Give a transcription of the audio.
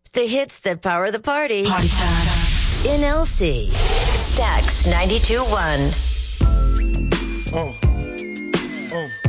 The hits that power the party. Party time. In LC. Stax 92.1. Oh.